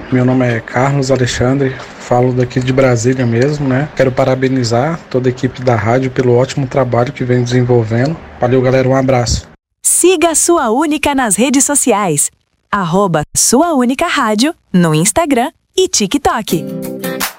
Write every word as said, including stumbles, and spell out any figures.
Meu nome é Carlos Alexandre, falo daqui de Brasília mesmo, né? Quero parabenizar toda a equipe da rádio pelo ótimo trabalho que vem desenvolvendo. Valeu, galera, um abraço. Siga a Sua Única nas redes sociais. Arroba Sua Única Rádio no Instagram e TikTok.